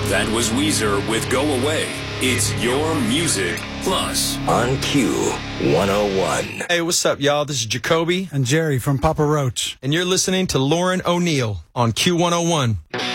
That was Weezer with Go Away. It's your music plus. On Q101. Hey, what's up, y'all? This is Jacoby. And Jerry from Papa Roach. And you're listening to Lauren O'Neill on Q101.